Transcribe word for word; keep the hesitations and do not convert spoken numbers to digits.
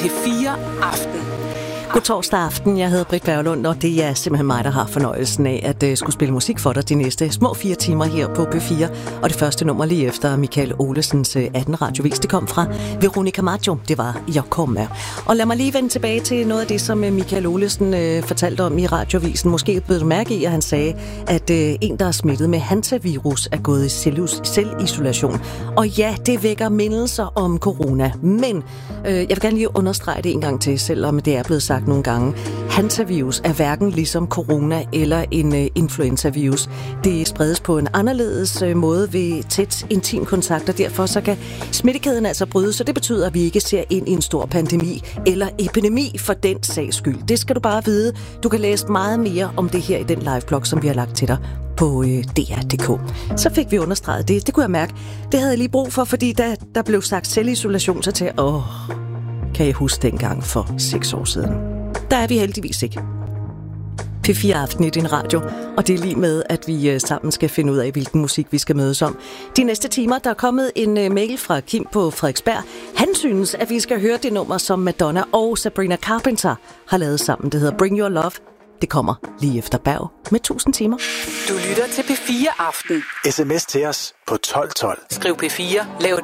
P fire Aften. God torsdag aften, jeg hedder Britt Berglund, og det er simpelthen mig, der har fornøjelsen af at uh, skulle spille musik for dig de næste små fire timer her på P fire. Og det første nummer lige efter Michael Olesens uh, atten radiovis, det kom fra Veronica Maggio, det var Jeg kommer. Og lad mig lige vende tilbage til noget af det, som uh, Michael Olesen uh, fortalte om i radiovisen. Måske blev du mærke i, at han sagde, at uh, en, der er smittet med hantavirus, er gået i selv- selvisolation. Og ja, det vækker mindelser om corona, men uh, jeg vil gerne lige understrege det en gang til, selvom det er blevet sagt nogle gange. Hantavirus er hverken ligesom corona eller en uh, influenzavirus. Det spredes på en anderledes uh, måde ved tæt intim kontakt, og derfor så kan smittekæden altså bryde, så det betyder, at vi ikke ser ind i en stor pandemi eller epidemi for den sags skyld. Det skal du bare vide. Du kan læse meget mere om det her i den liveblog, som vi har lagt til dig på uh, D R punktum d k. Så fik vi understreget det. Det kunne jeg mærke. Det havde jeg lige brug for, fordi der, der blev sagt selvisolation, så til åh, kan jeg huske dengang for seks år siden. Der er vi heldigvis ikke. P fire Aften i din radio, og det er lige med, at vi sammen skal finde ud af, hvilken musik vi skal mødes om. De næste timer, der er kommet en mail fra Kim på Frederiksberg. Han synes, at vi skal høre det nummer, som Madonna og Sabrina Carpenter har lavet sammen. Det hedder Bring Your Love. Det kommer lige efter Berg med tusind timer. Du lytter til P fire Aften. S M S til os på tolv tolv. Skriv P fire, lav et